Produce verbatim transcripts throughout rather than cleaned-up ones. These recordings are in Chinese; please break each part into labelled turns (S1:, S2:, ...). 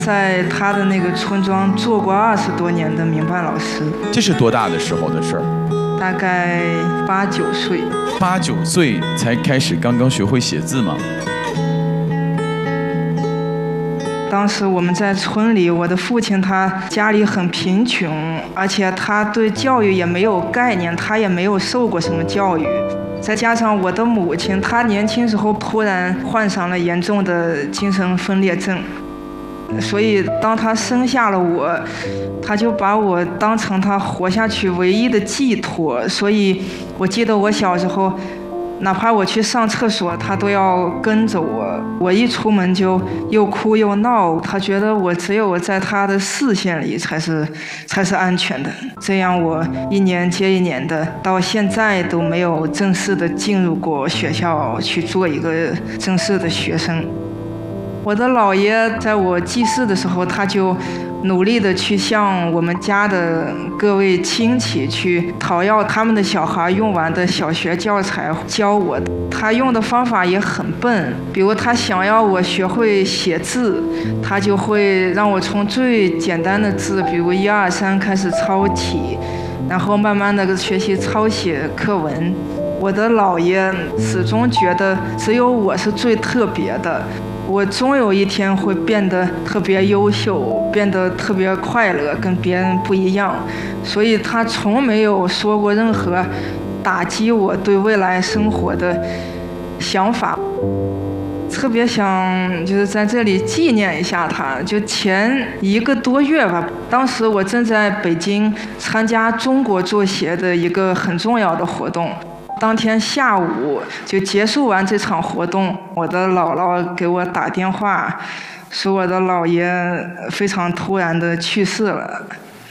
S1: 在他的那个村庄做过二十多年的民办老师。
S2: 这是多大的时候的事儿？
S1: 大概八九岁。
S2: 八九岁才开始刚刚学会写字吗？
S1: 当时我们在村里，我的父亲他家里很贫穷，而且他对教育也没有概念，他也没有受过什么教育。再加上我的母亲，她年轻时候突然患上了严重的精神分裂症，所以当她生下了我，她就把我当成她活下去唯一的寄托。所以我记得我小时候，哪怕我去上厕所，她都要跟着我。我一出门就又哭又闹，她觉得我只有在她的视线里才是才是安全的。这样我一年接一年的，到现在都没有正式的进入过学校去做一个正式的学生。我的姥爷在我记事的时候，他就努力的去向我们家的各位亲戚去讨要他们的小孩用完的小学教材教我。他用的方法也很笨，比如他想要我学会写字，他就会让我从最简单的字，比如一二三开始抄起，然后慢慢的学习抄写课文。我的姥爷始终觉得只有我是最特别的，我终有一天会变得特别优秀，变得特别快乐，跟别人不一样。所以他从没有说过任何打击我对未来生活的想法。特别想就是在这里纪念一下他。就前一个多月吧，当时我正在北京参加中国作协的一个很重要的活动。当天下午就结束完这场活动，我的姥姥给我打电话，说我的姥爷非常突然的去世了。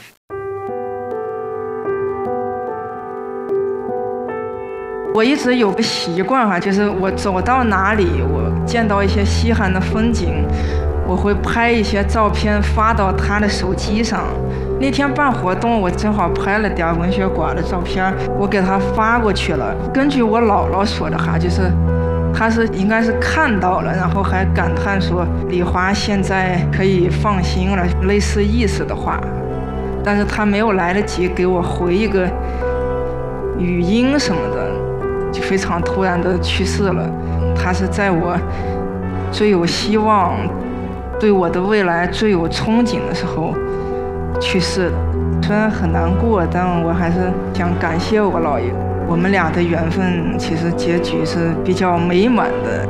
S1: 我一直有个习惯哈，就是我走到哪里，我见到一些稀罕的风景，我会拍一些照片发到他的手机上。那天办活动，我正好拍了点文学馆的照片，我给他发过去了。根据我姥姥说的哈，就是他是应该是看到了，然后还感叹说李华现在可以放心了，类似意思的话。但是他没有来得及给我回一个语音什么的，就非常突然的去世了。他是在我最有希望，对我的未来最有憧憬的时候去世的。虽然很难过，但我还是想感谢我姥爷，我们俩的缘分其实结局是比较美满的。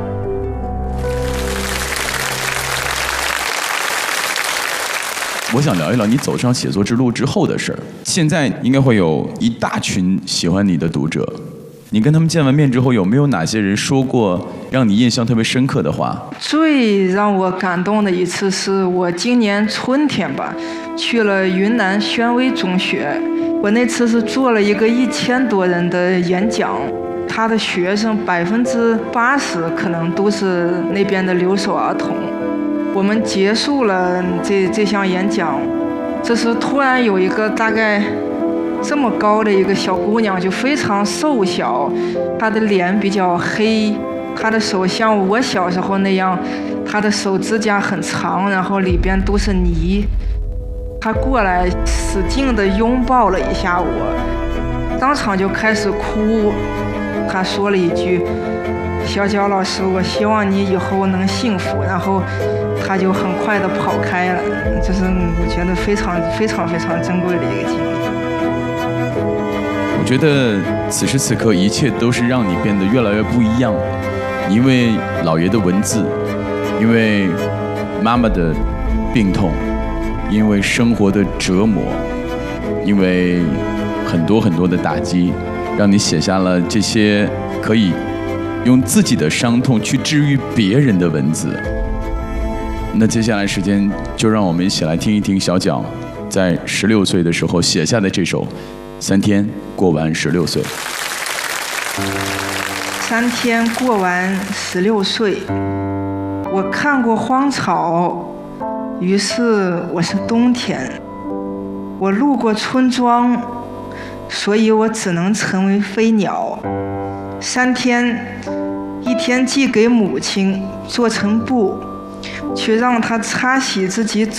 S2: 我想聊一聊你走上写作之路之后的事儿。现在应该会有一大群喜欢你的读者，你跟他们见完面之后，有没有哪些人说过让你印象特别深刻的话？
S1: 最让我感动的一次是我今年春天吧，去了云南宣威中学。我那次是做了一个一千多人的演讲，他的学生百分之八十可能都是那边的留守儿童。我们结束了这这项演讲，这时突然有一个大概这么高的一个小姑娘，就非常瘦小，她的脸比较黑，她的手像我小时候那样，她的手指甲很长，然后里边都是泥。她过来使劲地拥抱了一下我，当场就开始哭。她说了一句：“小娇老师，我希望你以后能幸福。”然后她就很快地跑开了。这是我觉得非常非常非常珍贵的一个经历。
S2: 我觉得此时此刻一切都是让你变得越来越不一样，因为姥爷的文字，因为妈妈的病痛，因为生活的折磨，因为很多很多的打击，让你写下了这些可以用自己的伤痛去治愈别人的文字。那接下来时间就让我们一起来听一听小蒋在十六岁的时候写下的这首三天过完十六岁。
S1: 三天过完十六岁，我看过荒草，于是我是冬天。我路过村庄，所以我只能成为飞鸟。三天，一天寄给母亲，做成布，去让她擦洗自己